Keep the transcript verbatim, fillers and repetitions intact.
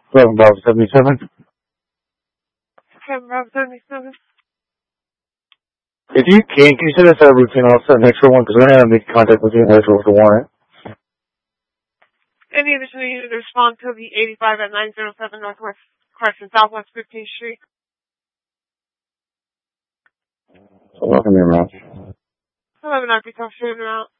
Seven Bravo seventy-seven. Seven Bravo seventy-seven. If you can, can you send us a routine also an extra one? Because we're going to have to make contact with you and extra with the warrant. Any additional unit to respond to the eighty-five at nine oh seven Northwest, correction, Southwest fifteenth Street. So welcome your mouth. eleven Arkansas Street route.